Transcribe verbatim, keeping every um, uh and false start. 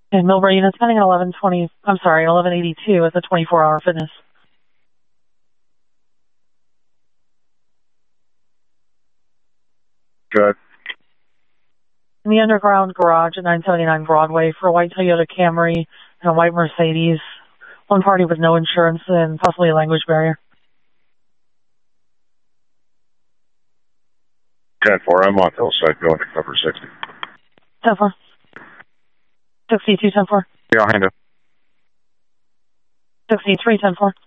And Millbrae units pending at eleven twenty, I'm sorry, eleven eighty-two at the twenty-four hour fitness. Good. In the underground garage at nine seventy-nine Broadway for a white Toyota Camry and a white Mercedes. One party with no insurance and possibly a language barrier. ten four, I'm on Hillside, going to cover sixty. ten four. sixty-two, ten four. Yeah, I'll hand it. sixty-three, ten four.